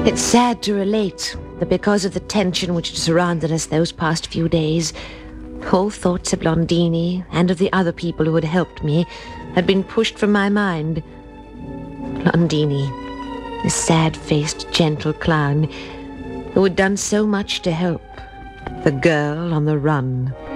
It's sad to relate that because of the tension which had surrounded us those past few days, all thoughts of Blondini and of the other people who had helped me had been pushed from my mind. Blondini, the sad-faced, gentle clown who had done so much to help the girl on the run.